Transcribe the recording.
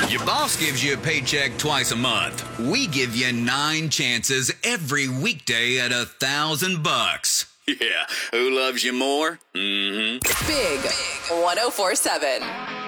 Your boss gives you a paycheck twice a month. We give you 9 chances every weekday at $1,000. Yeah, who loves you more? Mm-hmm. Big 1047.